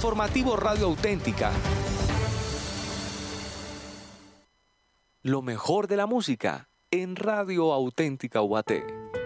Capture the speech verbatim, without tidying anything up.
Informativo Radio Auténtica. Lo mejor de la música en Radio Auténtica U A T.